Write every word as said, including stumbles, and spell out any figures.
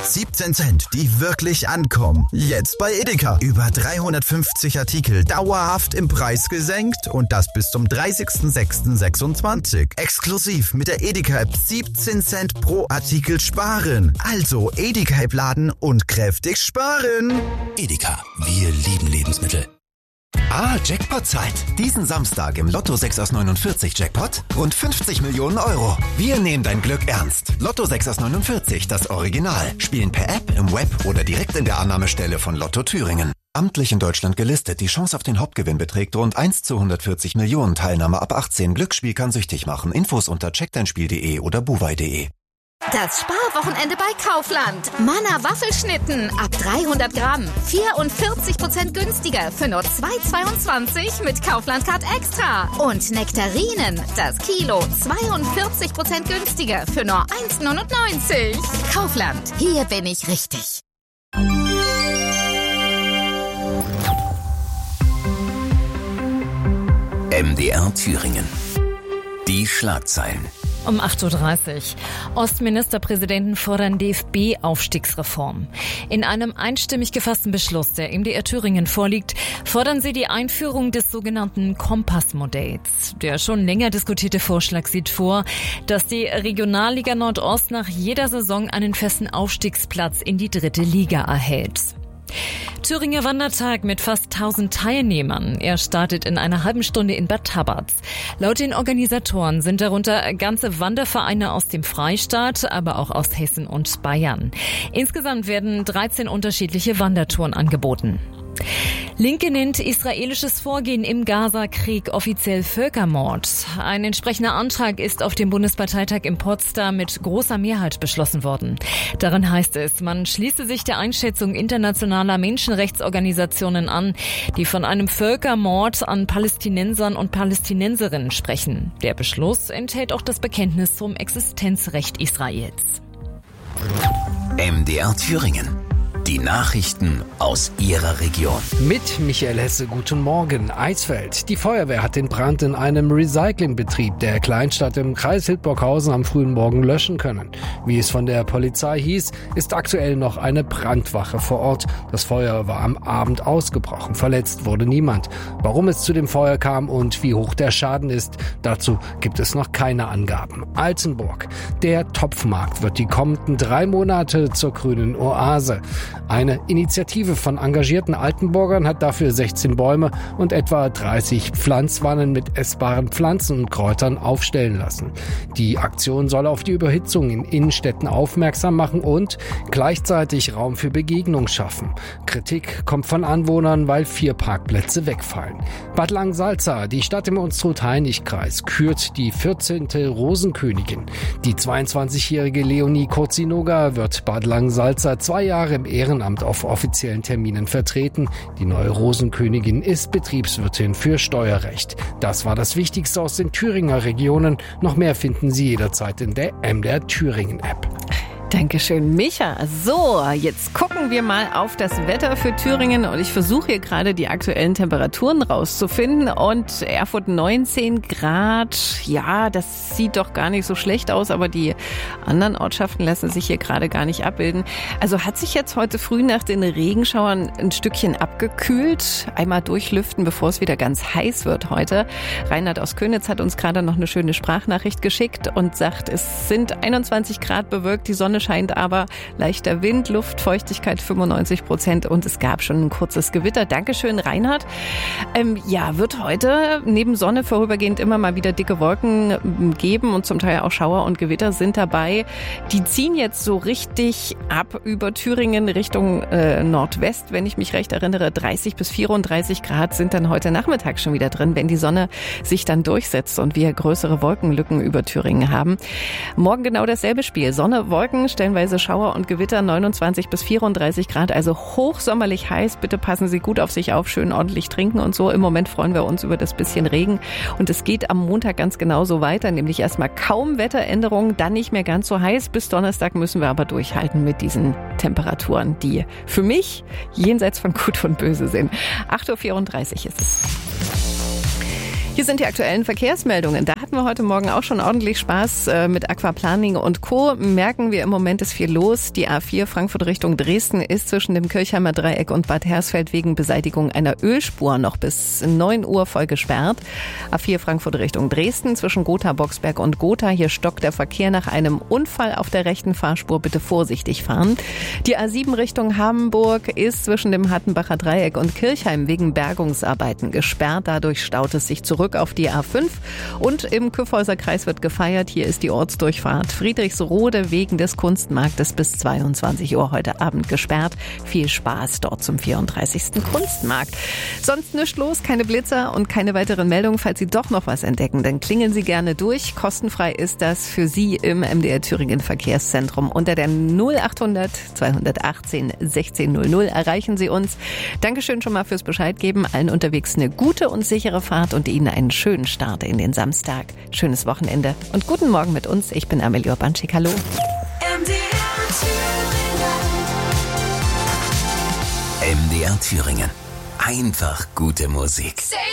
siebzehn Cent, die wirklich ankommen. Jetzt bei Edeka. Über dreihundertfünfzig Artikel dauerhaft im Preis gesenkt und das bis zum dreißigsten sechsten sechsundzwanzig. Exklusiv mit der Edeka-App siebzehn Cent pro Artikel sparen. Also Edeka-App laden und kräftig sparen. Edeka, wir lieben Lebensmittel. Ah, Jackpot-Zeit. Diesen Samstag im Lotto sechs aus neunundvierzig Jackpot rund fünfzig Millionen Euro. Wir nehmen dein Glück ernst. Lotto sechs aus neunundvierzig, das Original. Spielen per App, im Web oder direkt in der Annahmestelle von Lotto Thüringen. Amtlich in Deutschland gelistet. Die Chance auf den Hauptgewinn beträgt rund eins zu hundertvierzig Millionen. Teilnahme ab achtzehn. Glücksspiel kann süchtig machen. Infos unter check dein spiel punkt de oder buwei punkt de. Das Sparwochenende bei Kaufland. Manna Waffelschnitten ab dreihundert Gramm. vierundvierzig Prozent günstiger für nur zwei Euro zweiundzwanzig mit Kaufland Card Extra. Und Nektarinen, das Kilo, zweiundvierzig Prozent günstiger für nur eins Euro neunundneunzig. Kaufland, hier bin ich richtig. M D R Thüringen. Die Schlagzeilen. Um acht Uhr dreißig. Ostministerpräsidenten fordern D F B-Aufstiegsreform. In einem einstimmig gefassten Beschluss, der M D R Thüringen vorliegt, fordern sie die Einführung des sogenannten Kompassmodells. Der schon länger diskutierte Vorschlag sieht vor, dass die Regionalliga Nordost nach jeder Saison einen festen Aufstiegsplatz in die dritte Liga erhält. Thüringer Wandertag mit fast tausend Teilnehmern. Er startet in einer halben Stunde in Bad Tabatz. Laut den Organisatoren sind darunter ganze Wandervereine aus dem Freistaat, aber auch aus Hessen und Bayern. Insgesamt werden dreizehn unterschiedliche Wandertouren angeboten. Linke nennt israelisches Vorgehen im Gaza-Krieg offiziell Völkermord. Ein entsprechender Antrag ist auf dem Bundesparteitag in Potsdam mit großer Mehrheit beschlossen worden. Darin heißt es, man schließe sich der Einschätzung internationaler Menschenrechtsorganisationen an, die von einem Völkermord an Palästinensern und Palästinenserinnen sprechen. Der Beschluss enthält auch das Bekenntnis zum Existenzrecht Israels. M D R Thüringen. Die Nachrichten aus Ihrer Region. Mit Michael Hesse, guten Morgen. Eisfeld. Die Feuerwehr hat den Brand in einem Recyclingbetrieb der Kleinstadt im Kreis Hildburghausen am frühen Morgen löschen können. Wie es von der Polizei hieß, ist aktuell noch eine Brandwache vor Ort. Das Feuer war am Abend ausgebrochen. Verletzt wurde niemand. Warum es zu dem Feuer kam und wie hoch der Schaden ist, dazu gibt es noch keine Angaben. Altenburg. Der Topfmarkt wird die kommenden drei Monate zur grünen Oase. Eine Initiative von engagierten Altenburgern hat dafür sechzehn Bäume und etwa dreißig Pflanzwannen mit essbaren Pflanzen und Kräutern aufstellen lassen. Die Aktion soll auf die Überhitzung in Innenstädten aufmerksam machen und gleichzeitig Raum für Begegnung schaffen. Kritik kommt von Anwohnern, weil vier Parkplätze wegfallen. Bad Langensalza, die Stadt im Unstrut-Heinig-Kreis, kürt die vierzehnte Rosenkönigin. Die zweiundzwanzigjährige Leonie Kozinoga wird Bad Langensalza zwei Jahre im Ehrenamt auf offiziellen Terminen vertreten. Die neue Rosenkönigin ist Betriebswirtin für Steuerrecht. Das war das Wichtigste aus den Thüringer Regionen. Noch mehr finden Sie jederzeit in der M D R Thüringen App. Dankeschön, Micha. So, jetzt gucken wir mal auf das Wetter für Thüringen und ich versuche hier gerade die aktuellen Temperaturen rauszufinden und Erfurt neunzehn Grad. Ja, das sieht doch gar nicht so schlecht aus, aber die anderen Ortschaften lassen sich hier gerade gar nicht abbilden. Also hat sich jetzt heute früh nach den Regenschauern ein Stückchen abgekühlt. Einmal durchlüften, bevor es wieder ganz heiß wird heute. Reinhard aus Könitz hat uns gerade noch eine schöne Sprachnachricht geschickt und sagt, es sind einundzwanzig Grad bewölkt, die Sonne scheint aber, leichter Wind, Luftfeuchtigkeit fünfundneunzig Prozent und es gab schon ein kurzes Gewitter. Dankeschön, Reinhard. Ähm, ja, wird heute neben Sonne vorübergehend immer mal wieder dicke Wolken geben und zum Teil auch Schauer und Gewitter sind dabei. Die ziehen jetzt so richtig ab über Thüringen Richtung äh, Nordwest, wenn ich mich recht erinnere. dreißig bis vierunddreißig Grad sind dann heute Nachmittag schon wieder drin, wenn die Sonne sich dann durchsetzt und wir größere Wolkenlücken über Thüringen haben. Morgen genau dasselbe Spiel. Sonne, Wolken, stellenweise Schauer und Gewitter, neunundzwanzig bis vierunddreißig Grad, also hochsommerlich heiß. Bitte passen Sie gut auf sich auf, schön ordentlich trinken und so. Im Moment freuen wir uns über das bisschen Regen und es geht am Montag ganz genauso weiter, nämlich erstmal kaum Wetteränderungen, dann nicht mehr ganz so heiß. Bis Donnerstag müssen wir aber durchhalten mit diesen Temperaturen, die für mich jenseits von Gut und Böse sind. acht Uhr vierunddreißig ist es. Hier sind die aktuellen Verkehrsmeldungen. Da hatten wir heute Morgen auch schon ordentlich Spaß äh, mit Aquaplaning und Co. Merken wir, im Moment ist viel los. Die A vier Frankfurt Richtung Dresden ist zwischen dem Kirchheimer Dreieck und Bad Hersfeld wegen Beseitigung einer Ölspur noch bis neun Uhr voll gesperrt. A vier Frankfurt Richtung Dresden zwischen Gotha, Boxberg und Gotha. Hier stockt der Verkehr nach einem Unfall auf der rechten Fahrspur. Bitte vorsichtig fahren. Die A sieben Richtung Hamburg ist zwischen dem Hattenbacher Dreieck und Kirchheim wegen Bergungsarbeiten gesperrt. Dadurch staut es sich zurück auf die A fünf und im Kyffhäuser Kreis wird gefeiert. Hier ist die Ortsdurchfahrt Friedrichsrode wegen des Kunstmarktes bis zweiundzwanzig Uhr heute Abend gesperrt. Viel Spaß dort zum vierunddreißigsten Kunstmarkt. Sonst nichts los, keine Blitzer und keine weiteren Meldungen. Falls Sie doch noch was entdecken, dann klingeln Sie gerne durch. Kostenfrei ist das für Sie im M D R Thüringen Verkehrszentrum. Unter der null achthundert zweihundertachtzehn sechzehn null null erreichen Sie uns. Dankeschön schon mal fürs Bescheid geben. Allen unterwegs eine gute und sichere Fahrt und Ihnen einen schönen Start in den Samstag. Schönes Wochenende und guten Morgen mit uns. Ich bin Amelie Urbanschik. Hallo. M D R Thüringen. M D R Thüringen. Einfach gute Musik.